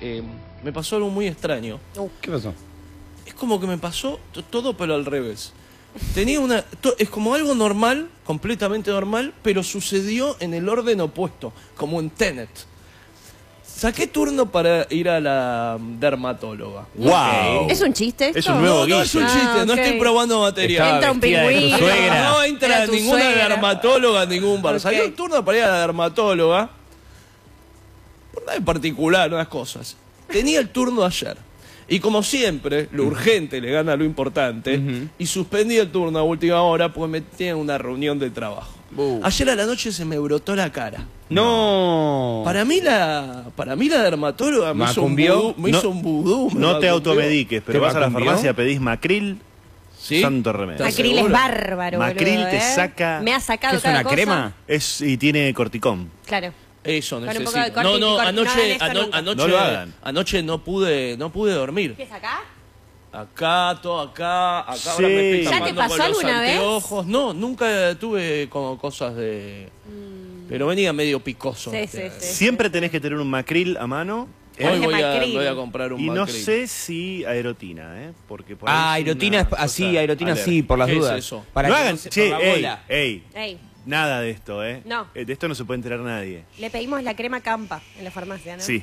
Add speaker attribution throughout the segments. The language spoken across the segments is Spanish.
Speaker 1: me pasó algo muy extraño.
Speaker 2: ¿Qué pasó?
Speaker 1: Es como que me pasó todo pero al revés. Tenía es como algo normal, completamente normal, pero sucedió en el orden opuesto, como en Tenet. Saqué turno para ir a la dermatóloga.
Speaker 2: ¡Wow!
Speaker 3: ¿Es un chiste esto?
Speaker 2: Es un nuevo
Speaker 1: No, no es un chiste, no
Speaker 3: ok.
Speaker 1: estoy probando material.
Speaker 3: Entra un pingüino.
Speaker 1: No entra
Speaker 3: Era tu
Speaker 1: ninguna
Speaker 3: suegra.
Speaker 1: dermatóloga a ningún bar.
Speaker 3: Ok.
Speaker 1: Salió un turno para ir a la dermatóloga. Por nada en particular, unas cosas. Tenía el turno ayer. Y como siempre, lo urgente le gana a lo importante. Y suspendí el turno a última hora porque me tenía en una reunión de trabajo. Ayer a la noche se me brotó la cara.
Speaker 2: ¡No!
Speaker 1: Para mí la dermatóloga me hizo un
Speaker 2: ¿Macumbió?
Speaker 1: vudú. Me hizo un vudú. me
Speaker 4: No te
Speaker 1: macumbió.
Speaker 4: automediques, pero
Speaker 2: ¿Te
Speaker 4: vas a la
Speaker 2: macumbió?
Speaker 4: farmacia, pedís Macril,
Speaker 1: ¿Sí?
Speaker 4: santo remedio.
Speaker 1: ¿Estás
Speaker 3: Macril es
Speaker 1: segura?
Speaker 3: bárbaro,
Speaker 4: Macril
Speaker 3: boludo,
Speaker 4: te saca-
Speaker 3: Me ha sacado
Speaker 2: ¿Qué es
Speaker 3: cada
Speaker 2: una
Speaker 3: cosa.
Speaker 2: crema?
Speaker 4: Y tiene corticón.
Speaker 3: Claro.
Speaker 1: Eso
Speaker 3: Con un poco
Speaker 1: necesito.
Speaker 3: de corte
Speaker 1: No,
Speaker 3: y
Speaker 1: no,
Speaker 3: corte. No hagan
Speaker 1: anoche,
Speaker 3: esto nunca.
Speaker 4: No lo hagan.
Speaker 1: anoche no pude dormir.
Speaker 3: ¿Qué es acá?
Speaker 1: Acá, todo acá,
Speaker 4: Sí.
Speaker 1: ahora me estoy
Speaker 4: ¿Ya
Speaker 3: te
Speaker 1: tapando
Speaker 3: pasó
Speaker 1: con los
Speaker 3: alguna vez?
Speaker 1: anteojos. No, nunca tuve como cosas de... Pero venía medio picoso.
Speaker 3: Sí, sí, sí.
Speaker 4: Siempre tenés que tener un Macril a mano.
Speaker 1: Hoy
Speaker 3: Jorge
Speaker 1: voy
Speaker 3: Macril.
Speaker 1: a comprar un
Speaker 4: Y no
Speaker 1: Macril.
Speaker 4: sé si aerotina, porque por ahí
Speaker 2: Ah,
Speaker 4: es
Speaker 2: aerotina
Speaker 4: una
Speaker 2: es así,
Speaker 4: cosa
Speaker 2: aerotina sí,
Speaker 4: alérgica.
Speaker 2: por las
Speaker 1: ¿Qué es
Speaker 2: dudas.
Speaker 1: eso?
Speaker 2: Para
Speaker 4: No
Speaker 2: que
Speaker 4: hagan,
Speaker 2: se
Speaker 4: che,
Speaker 2: ponga
Speaker 4: ey,
Speaker 2: bola.
Speaker 4: ey,
Speaker 3: Ey,
Speaker 4: nada de esto,
Speaker 3: No.
Speaker 4: De esto no se puede enterar nadie.
Speaker 3: le pedimos la crema Campa en la farmacia, ¿no?
Speaker 4: Sí,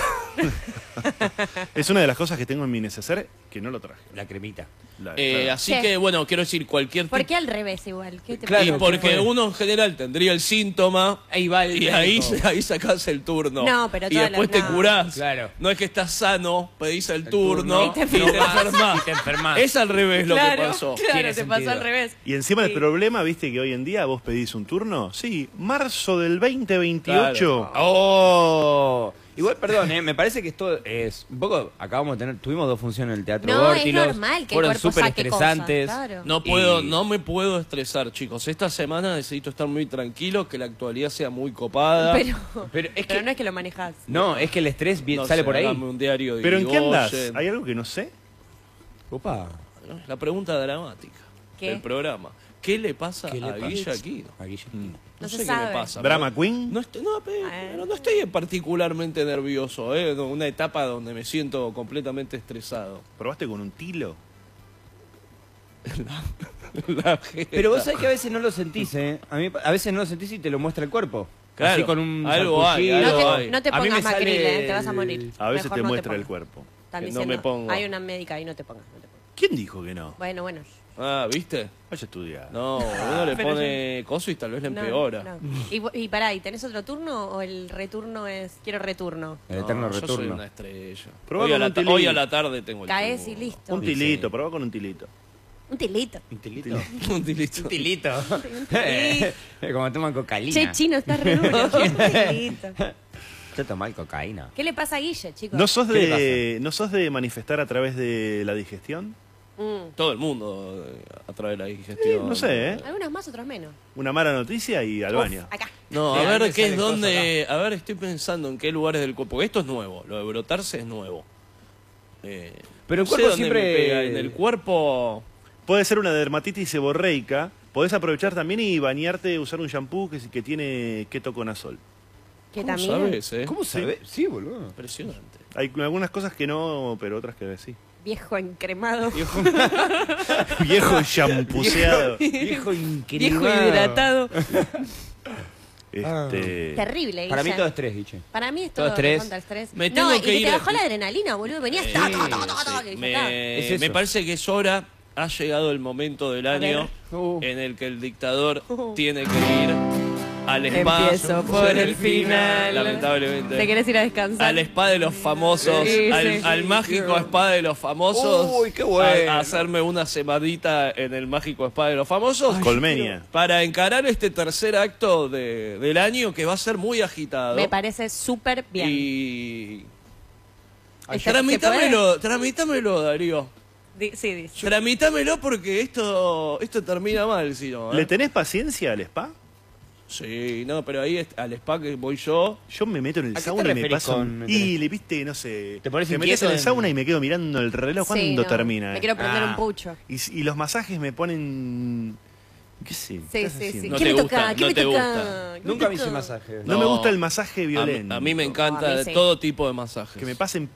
Speaker 4: es una de las cosas que tengo en mi neceser que no lo traje.
Speaker 2: La cremita.
Speaker 4: Claro.
Speaker 1: Así
Speaker 3: Che.
Speaker 1: que, bueno, quiero decir, cualquier
Speaker 3: ¿Por
Speaker 1: tipo...
Speaker 3: qué al revés igual? ¿Qué te
Speaker 2: Claro,
Speaker 1: Y
Speaker 3: pasa?
Speaker 1: porque uno en general tendría el síntoma
Speaker 2: Ahí va el
Speaker 1: y ahí
Speaker 2: médico.
Speaker 1: sacás el turno.
Speaker 3: No, pero
Speaker 1: y
Speaker 3: todas
Speaker 1: después
Speaker 3: las-
Speaker 1: te
Speaker 3: no.
Speaker 1: curás.
Speaker 2: Claro.
Speaker 1: No es que estás sano, pedís el turno
Speaker 3: Y te
Speaker 1: y te
Speaker 3: enfermás.
Speaker 1: enfermás.
Speaker 2: Y te enfermás.
Speaker 1: Es al revés lo que
Speaker 3: Claro,
Speaker 1: pasó.
Speaker 3: claro,
Speaker 2: Tiene
Speaker 3: te pasó
Speaker 2: sentido.
Speaker 3: al revés.
Speaker 4: Y encima el problema, viste que hoy en día vos pedís un turno. Sí, marzo del 2028.
Speaker 1: Claro.
Speaker 2: ¡Oh! Igual, perdón, me parece que esto es un poco... tuvimos 2 funciones en el Teatro
Speaker 3: No, es
Speaker 2: Górtilos.
Speaker 3: normal que el
Speaker 2: fueron
Speaker 3: cuerpo
Speaker 2: súper
Speaker 3: saque
Speaker 2: estresantes.
Speaker 3: cosas, claro.
Speaker 1: No me puedo estresar, chicos. Esta semana necesito estar muy tranquilo, que la actualidad sea muy copada.
Speaker 3: Pero
Speaker 2: es que...
Speaker 3: no es que lo manejás.
Speaker 2: No, es que el estrés
Speaker 1: No
Speaker 2: sale
Speaker 1: sé,
Speaker 2: por ahí.
Speaker 1: hágame un diario de
Speaker 4: ¿Pero en qué andás?
Speaker 1: Irigoyen.
Speaker 4: ¿Hay algo que no sé?
Speaker 2: Opa.
Speaker 1: La pregunta dramática
Speaker 3: ¿Qué?
Speaker 1: del programa. ¿Qué le pasa
Speaker 2: ¿Qué le
Speaker 1: a
Speaker 2: pasa?
Speaker 1: Guille Aquino?
Speaker 2: Aquí ya-
Speaker 3: No se
Speaker 1: sé qué
Speaker 3: sabe.
Speaker 1: le pasa.
Speaker 4: ¿Drama
Speaker 1: pero
Speaker 4: Queen?
Speaker 1: No pero no estoy particularmente nervioso, una etapa donde me siento completamente estresado.
Speaker 4: ¿Probaste con un tilo?
Speaker 1: La jeta.
Speaker 2: Pero vos sabés que a veces no lo sentís, ¿eh? A veces no lo sentís y te lo muestra el cuerpo.
Speaker 1: Claro,
Speaker 2: Así con un
Speaker 1: algo hay,
Speaker 2: sarpullido.
Speaker 1: algo
Speaker 3: No
Speaker 1: hay.
Speaker 3: te, no te
Speaker 2: A mí
Speaker 3: pongas
Speaker 2: me sale
Speaker 3: Macril, te vas a morir.
Speaker 4: A veces
Speaker 3: Mejor
Speaker 4: te
Speaker 3: no
Speaker 4: muestra el
Speaker 3: pongas.
Speaker 4: cuerpo.
Speaker 3: Están
Speaker 1: Que no
Speaker 3: diciendo,
Speaker 1: me pongo.
Speaker 3: hay una médica ahí, no te pongas.
Speaker 4: ¿Quién dijo que no?
Speaker 3: Bueno.
Speaker 1: Ah, ¿viste?
Speaker 4: Vaya a estudiar.
Speaker 1: No, uno le
Speaker 3: Pero
Speaker 1: pone coso y tal vez le
Speaker 3: No,
Speaker 1: empeora.
Speaker 3: no. Y pará, ¿y tenés otro turno o el returno es quiero returno?
Speaker 2: El eterno
Speaker 1: No, yo soy
Speaker 2: retorno.
Speaker 1: una estrella.
Speaker 4: Probá
Speaker 1: Hoy a,
Speaker 4: con
Speaker 1: la
Speaker 4: un tilito.
Speaker 1: hoy a la tarde tengo el
Speaker 3: Caes
Speaker 1: turno.
Speaker 3: y listo.
Speaker 4: Un tilito, probá con un tilito.
Speaker 3: Un tilito.
Speaker 2: ¿Un tilito?
Speaker 1: Un tilito.
Speaker 2: Un tilito. Como toman cocaína.
Speaker 3: Che, chino, estás re duro. Un tilito.
Speaker 2: Yo tomar cocaína.
Speaker 3: ¿Qué le pasa a Guille, chicos?
Speaker 4: ¿No sos de manifestar a través de la digestión?
Speaker 1: Todo el mundo a través de la digestión.
Speaker 4: No sé, ¿eh?
Speaker 3: Algunos más, otros menos.
Speaker 4: Una mala noticia y al baño.
Speaker 3: Acá.
Speaker 1: No,
Speaker 2: Sí,
Speaker 1: a
Speaker 2: a mí
Speaker 1: ver
Speaker 2: me
Speaker 1: qué es
Speaker 2: salen
Speaker 1: donde. A ver, estoy pensando en qué lugares del cuerpo. Porque esto es nuevo. Lo de brotarse es nuevo.
Speaker 2: Pero el
Speaker 1: no sé
Speaker 2: cuerpo
Speaker 1: dónde
Speaker 2: siempre...
Speaker 1: me pega. En el cuerpo.
Speaker 4: Puede ser una dermatitis seborreica. Podés aprovechar también y bañarte, usar un shampoo que tiene ketoconazol.
Speaker 3: Que
Speaker 1: ¿Cómo
Speaker 3: también.
Speaker 1: sabes, eh?
Speaker 2: ¿Cómo sabés? Sí, boludo.
Speaker 1: Impresionante.
Speaker 4: Hay algunas cosas que no, pero otras que sí.
Speaker 3: Viejo encremado.
Speaker 4: Viejo champuceado.
Speaker 2: Viejo increíble.
Speaker 3: Viejo hidratado. Terrible, Guille.
Speaker 2: Para mí todo estrés, Guille.
Speaker 3: Para mí es
Speaker 2: Todo
Speaker 3: todo
Speaker 2: estrés.
Speaker 3: contra el estrés.
Speaker 1: Me
Speaker 3: No,
Speaker 1: tengo
Speaker 3: y
Speaker 1: que
Speaker 3: que
Speaker 1: ir
Speaker 3: te
Speaker 1: a-
Speaker 3: bajó la adrenalina, boludo. Venías
Speaker 1: Sí,
Speaker 3: y ya
Speaker 1: sí.
Speaker 3: está.
Speaker 2: Es eso.
Speaker 1: Me parece que es hora, ha llegado el momento del año
Speaker 3: ver.
Speaker 1: en el que el dictador tiene que ir al spa.
Speaker 3: Empiezo por el final.
Speaker 1: Lamentablemente.
Speaker 3: ¿Te querés ir a descansar?
Speaker 1: Al spa de los famosos,
Speaker 3: Sí,
Speaker 1: al,
Speaker 3: sí.
Speaker 1: al mágico spa de los famosos.
Speaker 2: Uy, qué bueno.
Speaker 1: A hacerme una semanita en el mágico spa de los famosos.
Speaker 4: Colmenia.
Speaker 1: Para encarar este tercer acto del año que va a ser muy agitado.
Speaker 3: Me parece súper bien.
Speaker 1: Y.
Speaker 3: ¿Se
Speaker 1: Tramítamelo, Darío.
Speaker 3: Sí, dice.
Speaker 1: Tramítamelo porque esto termina mal, si no. ¿eh?
Speaker 4: ¿Le tenés paciencia al spa?
Speaker 1: Sí, no, pero ahí al spa que voy yo.
Speaker 4: Yo me meto en el
Speaker 2: ¿A qué te
Speaker 4: sauna y me
Speaker 2: referís
Speaker 4: paso.
Speaker 2: con meter-
Speaker 4: Y le viste, no sé.
Speaker 2: ¿Te pones
Speaker 4: metes
Speaker 2: inquieto
Speaker 4: en el
Speaker 2: en-
Speaker 4: sauna y me quedo mirando el reloj.
Speaker 3: Sí,
Speaker 4: ¿Cuándo
Speaker 3: no.
Speaker 4: termina?
Speaker 3: Me quiero prender
Speaker 2: Ah.
Speaker 3: un pucho.
Speaker 4: Y los masajes me ponen. ¿Qué sé?
Speaker 3: Sí,
Speaker 4: ¿Qué estás
Speaker 3: sí, sí.
Speaker 4: haciendo?
Speaker 1: No
Speaker 3: ¿Qué
Speaker 1: te
Speaker 3: me
Speaker 1: gusta,
Speaker 3: toca? ¿Qué
Speaker 1: no
Speaker 3: me
Speaker 1: te
Speaker 3: toca?
Speaker 1: gusta.
Speaker 3: ¿Qué me
Speaker 2: Nunca me
Speaker 3: toca?
Speaker 2: hice masaje.
Speaker 4: No me gusta el masaje violento.
Speaker 1: A mí me encanta
Speaker 3: No, a mí sí.
Speaker 1: todo tipo de masajes.
Speaker 4: Que me pasen